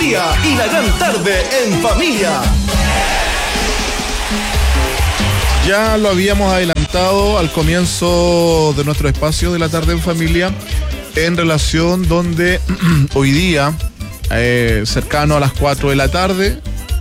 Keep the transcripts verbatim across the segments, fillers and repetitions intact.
alegría y la gran tarde en familia. Ya lo habíamos adelantado al comienzo de nuestro espacio de la tarde en familia, en relación donde hoy día, eh, cercano a las cuatro de la tarde,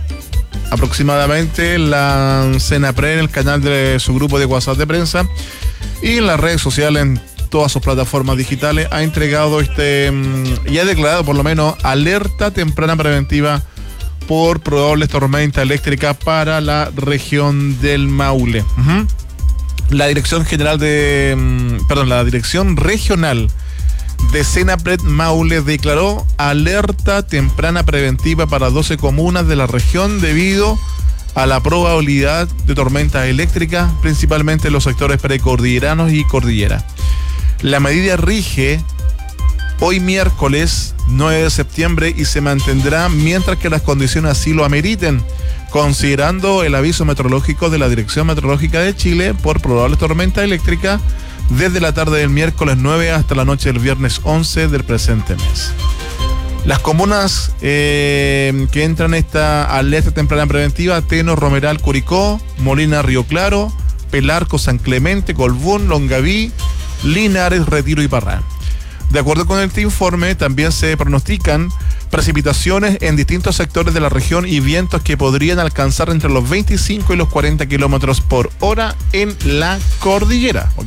aproximadamente, la Senapred en el canal de su grupo de WhatsApp de prensa y en las redes sociales, en todas sus plataformas digitales, ha entregado este y ha declarado por lo menos alerta temprana preventiva por probables tormentas eléctricas para la región del Maule. Uh-huh. La Dirección General de, perdón, la Dirección Regional de Senapred Maule declaró alerta temprana preventiva para doce comunas de la región debido a la probabilidad de tormentas eléctricas, principalmente en los sectores precordilleranos y cordillera. La medida rige hoy miércoles nueve de septiembre y se mantendrá mientras que las condiciones así lo ameriten, considerando el aviso meteorológico de la Dirección Meteorológica de Chile por probable tormenta eléctrica desde la tarde del miércoles nueve hasta la noche del viernes once del presente mes. Las comunas eh, que entran en esta alerta temprana preventiva: Teno, Romeral, Curicó, Molina, Río Claro, Pelarco, San Clemente, Colbún, Longaví, Linares, Retiro y Parral. De acuerdo con este informe, también se pronostican precipitaciones en distintos sectores de la región y vientos que podrían alcanzar entre los veinticinco y los cuarenta kilómetros por hora en la cordillera, ¿ok?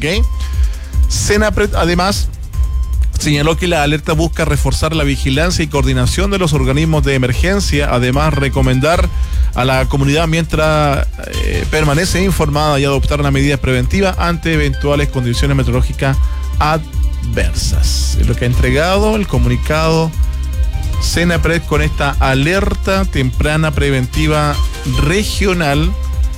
Senapred además señaló que la alerta busca reforzar la vigilancia y coordinación de los organismos de emergencia, además recomendar a la comunidad mientras eh, permanece informada y adoptar una medida preventiva ante eventuales condiciones meteorológicas adversas. Es lo que ha entregado el comunicado Senapred con esta alerta temprana preventiva regional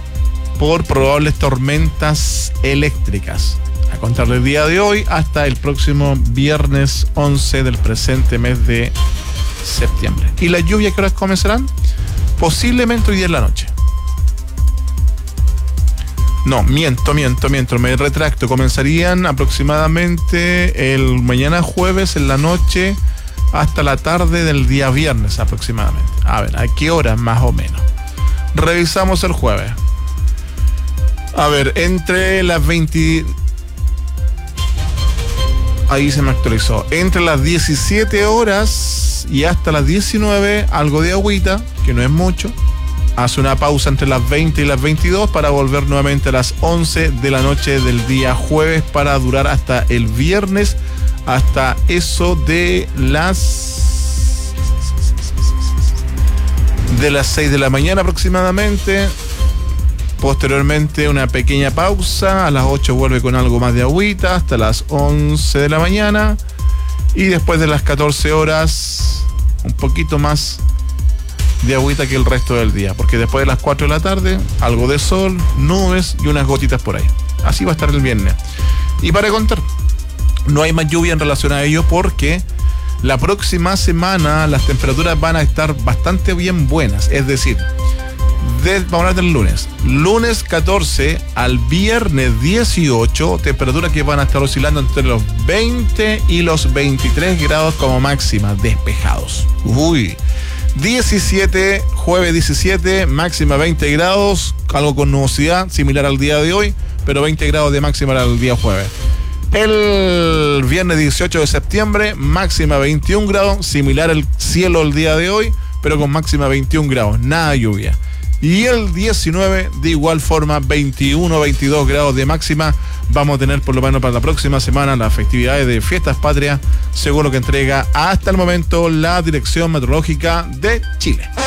por probables tormentas eléctricas, a contar del día de hoy hasta el próximo viernes once del presente mes de septiembre. ¿Y las lluvias qué horas comenzarán? Posiblemente hoy día en la noche. No, miento, miento, miento, me retracto. Comenzarían aproximadamente el mañana jueves en la noche hasta la tarde del día viernes aproximadamente. A ver, ¿a qué hora más o menos? Revisamos el jueves. A ver, entre las veinte... Ahí se me actualizó. Entre las diecisiete horas y hasta las diecinueve, algo de agüita, que no es mucho. Hace una pausa entre las veinte y las veintidós para volver nuevamente a las once de la noche del día jueves para durar hasta el viernes, hasta eso de las de las seis de la mañana aproximadamente. Posteriormente una pequeña pausa, a las ocho vuelve con algo más de agüita hasta las once de la mañana y después de las catorce horas un poquito más de agüita que el resto del día, porque después de las cuatro de la tarde algo de sol, nubes y unas gotitas por ahí. Así va a estar el viernes. Y para contar, no hay más lluvia en relación a ello porque la próxima semana las temperaturas van a estar bastante bien buenas, es decir, De, vamos a hablar del lunes. Lunes catorce al viernes dieciocho, temperaturas que van a estar oscilando entre los veinte y los veintitrés grados como máxima, despejados. Uy. diecisiete, jueves diecisiete, máxima veinte grados, algo con nubosidad, similar al día de hoy, pero veinte grados de máxima al día jueves. El viernes dieciocho de septiembre, máxima veintiún grados, similar al cielo el día de hoy, pero con máxima veintiún grados, nada de lluvia. Y el diecinueve, de igual forma, veintiuno, veintidós grados de máxima. Vamos a tener por lo menos para la próxima semana las festividades de Fiestas Patrias, según lo que entrega hasta el momento la Dirección Meteorológica de Chile.